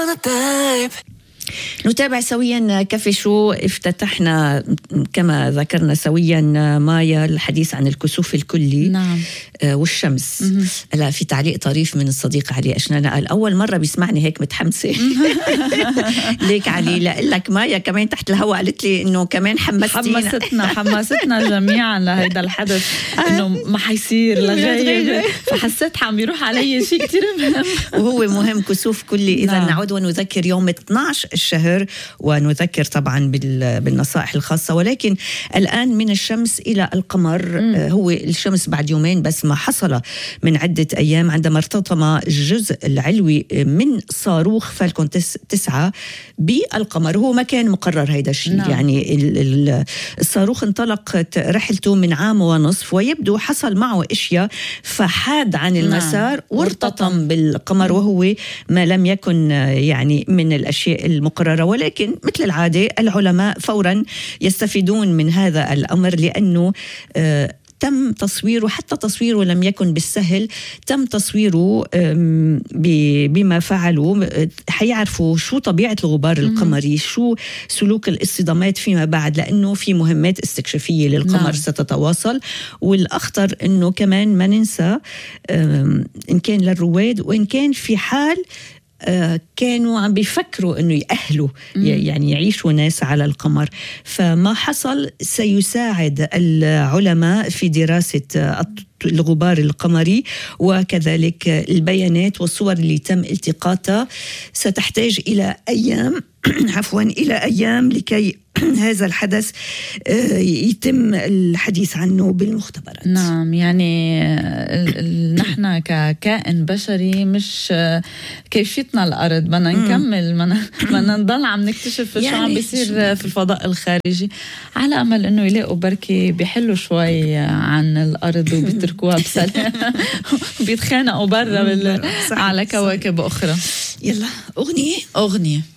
نتابع سويا كافي شو. افتتحنا كما ذكرنا سويا مايا الحديث عن الكسوف الكلي. نعم. والشمس. لا، في تعليق طريف من الصديق علي أشنانة، قال أول مرة بيسمعني هيك متحمسة. ليك علي، لك مايا كمان تحت الهواء قالت لي إنه كمان حمستنا جميعا لهيدا الحدث إنه ما حيصير لغاية، فحسيت عم يروح علي شيء كتير مهم. وهو مهم كسوف كلي. إذا نعم. نعود ونذكر يوم 12 الشهر، ونذكر طبعا بالنصائح الخاصة. ولكن الآن من الشمس إلى القمر. هو الشمس بعد يومين بس ما حصل من عدة أيام عندما ارتطم الجزء العلوي من صاروخ فالكون 9 بالقمر. هو ما كان مقرر هيدا الشيء. نعم. يعني الصاروخ انطلقت رحلته من عام ونصف، ويبدو حصل معه إشياء فحاد عن المسار. نعم. وارتطم بالقمر، وهو ما لم يكن يعني من الأشياء المقررة. ولكن مثل العادة العلماء فورا يستفيدون من هذا الأمر، لأنه تم تصويره، حتى تصويره لم يكن بالسهل. تم تصويره بما فعلوا حيعرفوا شو طبيعة الغبار القمري، شو سلوك الاصطدامات فيما بعد، لأنه في مهمات استكشافية للقمر. نعم. ستتواصل. والأخطر أنه كمان ما ننسى إن كان للرواد وإن كان في حال كانوا عم بيفكروا أنه يأهلوا يعني يعيشوا ناس على القمر. فما حصل سيساعد العلماء في دراسة الغبار القمري، وكذلك البيانات والصور اللي تم التقاطها ستحتاج إلى أيام إلى أيام لكي هذا الحدث يتم الحديث عنه بالمختبرات. نعم. يعني نحن ككائن بشري مش كيفتنا الأرض، بدنا نكمل، بدنا نضل عم نكتشف شو عم بيصير في الفضاء الخارجي، على أمل إنه يلاقوا بركي بيحلوا شوي عن الأرض وبيتركوها بسلام، بيتخانقوا برا على كواكب أخرى. يلا أغنية.